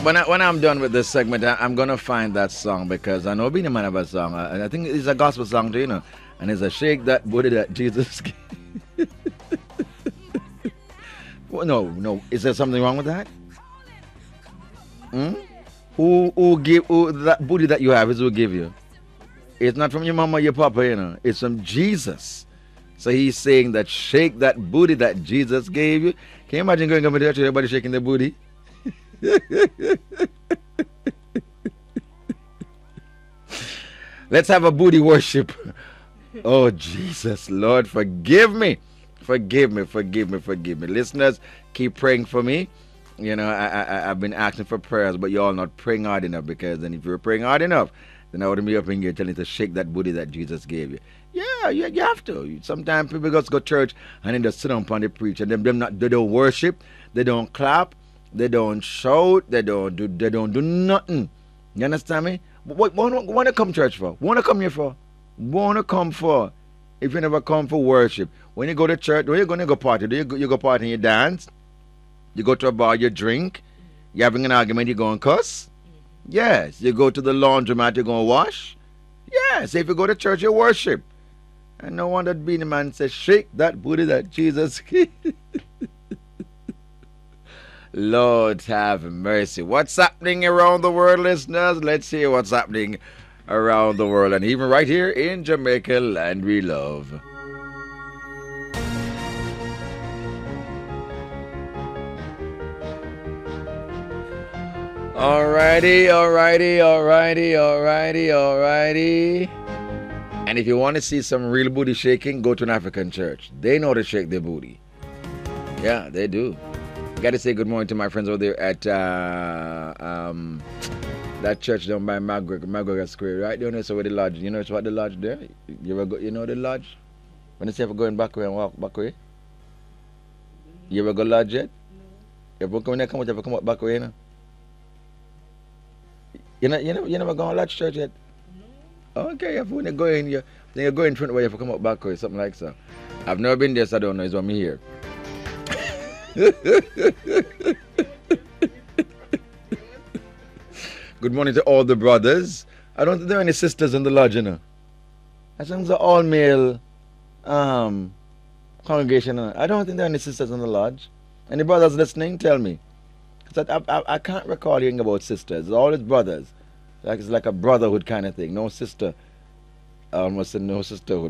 when I'm done with this segment, I'm gonna find that song because I know Beenie Man have a song. I think it's a gospel song too, you know, and it's a shake that booty that Jesus. Well, no. Is there something wrong with that? Hmm? Who that booty that you have is who give you? It's not from your mama or your papa, you know. It's from Jesus. So he's saying that shake that booty that Jesus gave you. Can you imagine going up to church and everybody shaking their booty? Let's have a booty worship. Oh, Jesus, Lord, forgive me. Forgive me. Listeners, keep praying for me. You know, I've been asking for prayers, but you're all not praying hard enough because then if you were praying hard enough, then I wouldn't be up in here telling you to shake that booty that Jesus gave you. Yeah, you have to. Sometimes people just go to church and then just sit down and they preach and they don't worship, they don't clap, they don't shout, they don't do nothing. You understand me? What want to come to church for? Want to come here for? Want to come for? If you never come for worship, when you go to church, when you're going to go party, you go party and you dance? You go to a bar, you drink? You're having an argument, you go and cuss? Yes. You go to the laundromat, you go and wash? Yes. If you go to church, you worship. And no wonder Beenie Man says, shake that booty that Jesus Lord have mercy. What's happening around the world, listeners? Let's hear what's happening around the world. And even right here in Jamaica, land we love. Alrighty. And if you want to see some real booty shaking, go to an African church. They know to shake their booty. Yeah, they do. Got to say good morning to my friends over there at that church down by McGregor Square, right? You know, so where the lodge. You know it's what the lodge there? You ever go? You know the lodge? When you say if going back way and walk back way? You ever go lodge yet? You ever come out back way, you know? You never gone to lodge church yet? Okay, if when you go in, then you go in front where you have to come up back way, something like so. I've never been there, so I don't know. It's what me here. Good morning to all the brothers. I don't think there are any sisters in the lodge, you know. I think it's an all-male congregation. I don't think there are any sisters in the lodge. Any brothers listening? Tell me. Because I can't recall hearing about sisters. It's always brothers. Like it's like a brotherhood kind of thing. No sister. I almost said no sisterhood.